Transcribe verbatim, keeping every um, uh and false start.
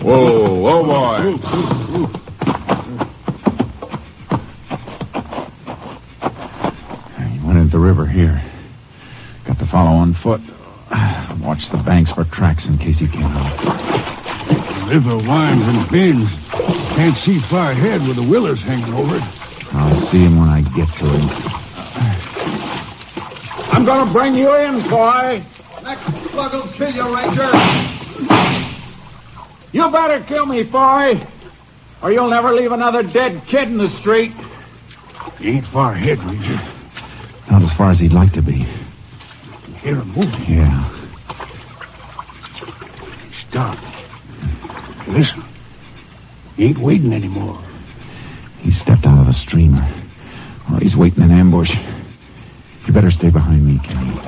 Whoa, whoa, boy. He went into the river here. Got to follow on foot. Watch the banks for tracks in case he came out. The river winds and bends. Can't see far ahead with the willows hanging over it. I'll see him when I get to him. I'm going to bring you in, boy. Next slug will kill you, Ranger. You better kill me, boy, or you'll never leave another dead kid in the street. He ain't far ahead, Ranger. Not as far as he'd like to be. Hear him moving. Yeah. Stop. Listen. He ain't waiting anymore. He stepped out of the streamer. Or he's waiting in ambush. You better stay behind me, Kenny.